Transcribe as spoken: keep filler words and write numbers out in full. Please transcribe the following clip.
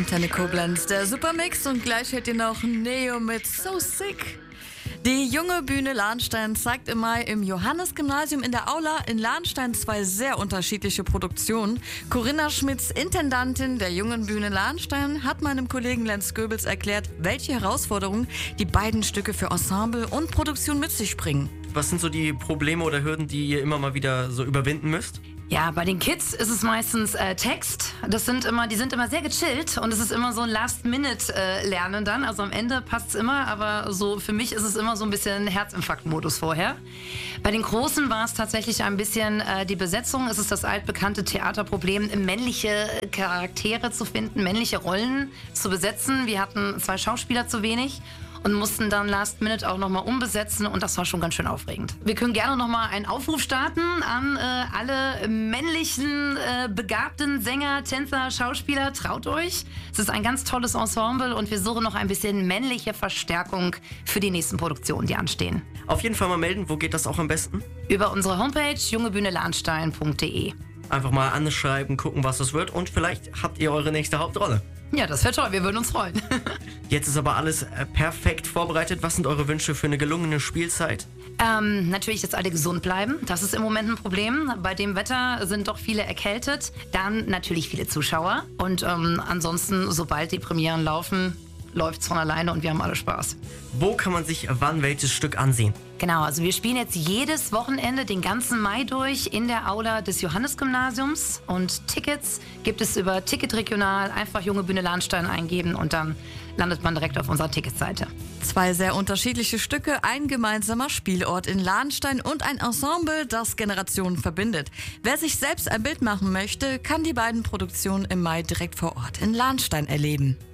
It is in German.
Antenne Koblenz, der Supermix, und gleich hört ihr noch Neo mit So Sick. Die junge Bühne Lahnstein zeigt im Mai im Johannes-Gymnasium in der Aula in Lahnstein zwei sehr unterschiedliche Produktionen. Corinna Schmitz, Intendantin der jungen Bühne Lahnstein, hat meinem Kollegen Lenz Goebbels erklärt, welche Herausforderungen die beiden Stücke für Ensemble und Produktion mit sich bringen. Was sind so die Probleme oder Hürden, die ihr immer mal wieder so überwinden müsst? Ja, bei den Kids ist es meistens äh, Text. Das sind immer, die sind immer sehr gechillt und es ist immer so ein Last-Minute-Lernen dann. Also am Ende passt es immer, aber so für mich ist es immer so ein bisschen Herzinfarkt-Modus vorher. Bei den Großen war es tatsächlich ein bisschen äh, die Besetzung. Es ist das altbekannte Theaterproblem, männliche Charaktere zu finden, männliche Rollen zu besetzen. Wir hatten zwei Schauspieler zu wenig und mussten dann Last Minute auch nochmal umbesetzen und das war schon ganz schön aufregend. Wir können gerne nochmal einen Aufruf starten an äh, alle männlichen, äh, begabten Sänger, Tänzer, Schauspieler. Traut euch. Es ist ein ganz tolles Ensemble und wir suchen noch ein bisschen männliche Verstärkung für die nächsten Produktionen, die anstehen. Auf jeden Fall mal melden. Wo geht das auch am besten? Über unsere Homepage jungebühnelahnstein punkt de. Einfach mal anschreiben, gucken, was das wird und vielleicht habt ihr eure nächste Hauptrolle. Ja, das wäre toll. Wir würden uns freuen. Jetzt ist aber alles äh, perfekt vorbereitet. Was sind eure Wünsche für eine gelungene Spielzeit? Ähm, natürlich, dass alle gesund bleiben. Das ist im Moment ein Problem. Bei dem Wetter sind doch viele erkältet. Dann natürlich viele Zuschauer. Und ähm, ansonsten, sobald die Premieren laufen, läuft's von alleine und wir haben alle Spaß. Wo kann man sich wann welches Stück ansehen? Genau, also wir spielen jetzt jedes Wochenende den ganzen Mai durch in der Aula des Johannes-Gymnasiums und Tickets gibt es über Ticket Regional, einfach Junge Bühne Lahnstein eingeben und dann landet man direkt auf unserer Ticketseite. Zwei sehr unterschiedliche Stücke, ein gemeinsamer Spielort in Lahnstein und ein Ensemble, das Generationen verbindet. Wer sich selbst ein Bild machen möchte, kann die beiden Produktionen im Mai direkt vor Ort in Lahnstein erleben.